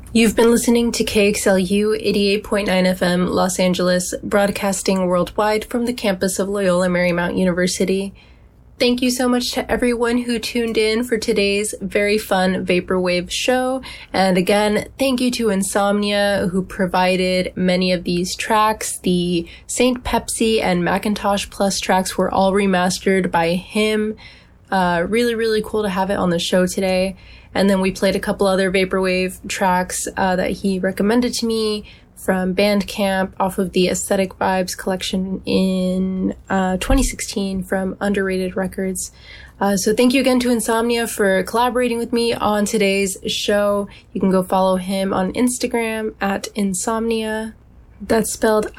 You've been listening to KXLU 88.9 FM Los Angeles, broadcasting worldwide from the campus of Loyola Marymount University. Thank you so much to everyone who tuned in for today's very fun Vaporwave show. And again, thank you to Insomnia, who provided many of these tracks. The Saint Pepsi and Macintosh Plus tracks were all remastered by him. Really, really cool to have it on the show today. And then we played a couple other Vaporwave tracks that he recommended to me from Bandcamp off of the Aesthetic Vibes collection in 2016 from Underrated Records. So thank you again to Insomnia for collaborating with me on today's show. You can go follow him on Instagram at Insomnia. That's spelled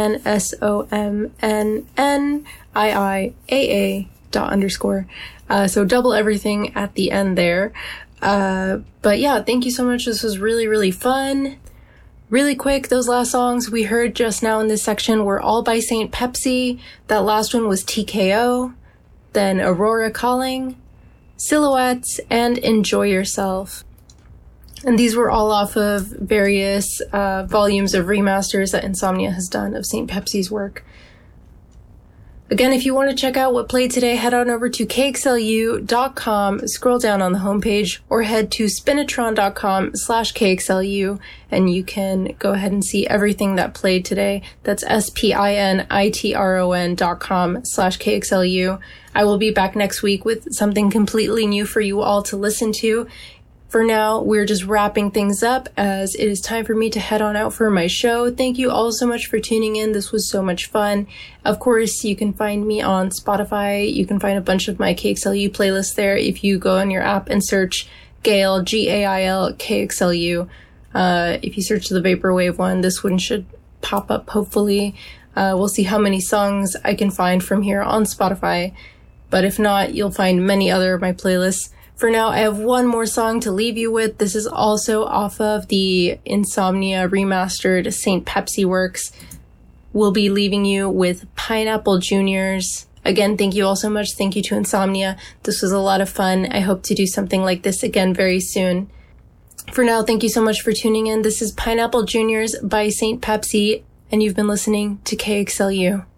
INSOMNNIIAA._. So double everything at the end there. But yeah, thank you so much. This was really, really fun. Really quick, those last songs we heard just now in this section were all by Saint Pepsi. That last one was TKO, then Aurora Calling, Silhouettes, and Enjoy Yourself. And these were all off of various volumes of remasters that Insomnia has done of Saint Pepsi's work. Again, if you want to check out what played today, head on over to kxlu.com, scroll down on the homepage, or head to spinitron.com/kxlu, and you can go ahead and see everything that played today. That's spinitron.com/kxlu. I will be back next week with something completely new for you all to listen to. For now, we're just wrapping things up as it is time for me to head on out for my show. Thank you all so much for tuning in. This was so much fun. Of course, you can find me on Spotify. You can find a bunch of my KXLU playlists there if you go on your app and search Gail, Gail, KXLU. If you search the Vaporwave one, this one should pop up, hopefully. We'll see how many songs I can find from here on Spotify. But if not, you'll find many other of my playlists. For now, I have one more song to leave you with. This is also off of the Insomnia remastered Saint Pepsi works. We'll be leaving you with Pineapple Juniors. Again, thank you all so much. Thank you to Insomnia. This was a lot of fun. I hope to do something like this again very soon. For now, thank you so much for tuning in. This is Pineapple Juniors by Saint Pepsi, and you've been listening to KXLU.